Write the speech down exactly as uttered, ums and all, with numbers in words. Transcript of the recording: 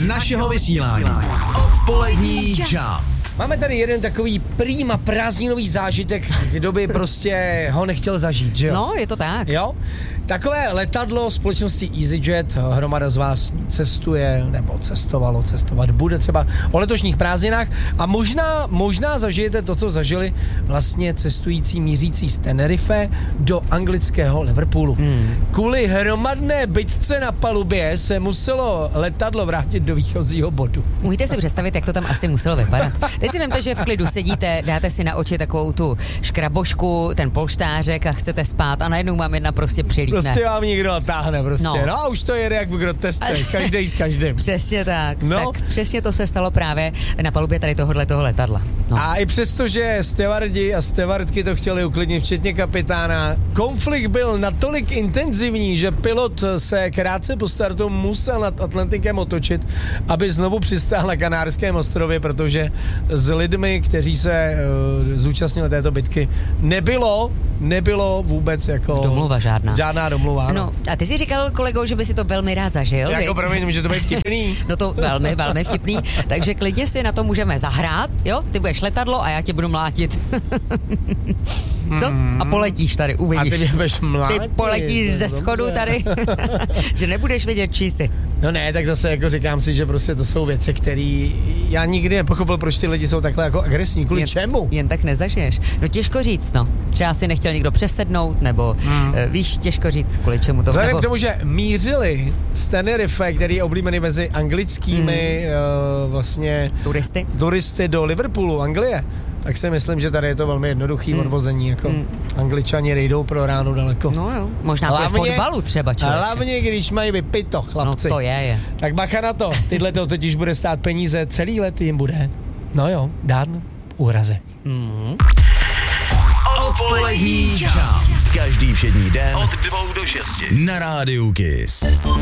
z našeho vysílání. Odpolední čau. Máme tady jeden takový prýma prázdninový zážitek, kdo by prostě ho nechtěl zažít, že jo? No, je to tak. Jo? Takové letadlo společnosti EasyJet, hromada z vás cestuje, nebo cestovalo, cestovat bude třeba o letošních prázdninách a možná, možná zažijete to, co zažili vlastně cestující mířící z Tenerife do anglického Liverpoolu. Hmm. Kvůli hromadné bitce na palubě se muselo letadlo vrátit do výchozího bodu. Můžete si představit, jak to tam asi muselo vypadat. Teď si vemte, že v klidu sedíte, dáte si na oči takovou tu škrabošku, ten polštářek a chcete spát a najednou vám jedna prostě přilítne. Prostě vám někdo natáhne prostě. No. no a už to jede jak v grotesce, každý s každým. Přesně tak. No. Tak přesně to se stalo právě na palubě tady tohohle toho letadla. No. A i přesto, že stevardi a stevardky to chtěli uklidnit, včetně kapitána, konflikt byl natolik intenzivní, že pilot se krátce po startu musel nad Atlantikem otočit, aby znovu přistál na Kanárském ostrově, protože s lidmi, kteří se uh, zúčastnili této bitky, nebylo, nebylo vůbec jako... Domluva žádná. Žádná domluva. No a ty jsi říkal kolego, že by si to velmi rád zažil. Jako promiň, může to být vtipný. No to velmi, velmi vtipný. Takže klidně si na to můžeme zahrát, jo? Ty budeš letadlo a já tě budu mlátit. Co? A poletíš tady, uvidíš. A ty mě budeš mlátit. Ty poletíš ze schodu tady, že nebudeš vědět, čí jsi. No ne, tak zase jako říkám si, že prostě to jsou věci, které já nikdy nepochopil, proč ty lidi jsou takhle jako agresivní, kvůli jen, čemu? Jen tak nezažiješ. No těžko říct, no. Třeba si nechtěl někdo přesednout, nebo hmm. víš, těžko říct, kvůli čemu to. Vzhledem nebo... k tomu, že mířili z Tenerife, který je oblíbený mezi anglickými hmm. uh, vlastně turisty? turisty do Liverpoolu, Anglie, tak si myslím, že tady je to velmi jednoduchý hmm. odvození, jako hmm. Angličani nejdou pro ráno daleko. No jo, možná hlavně, to je fotbalu třeba člověk. Hlavně, když mají vypito, chlapci. No to je, je. Tak bacha na to, tyhle to totiž bude stát peníze, celý let jim bude. No jo, dát uhrazení. Hmm. Odpolední čau. Každý všední den od dvou do šesti na rádiu Kiss.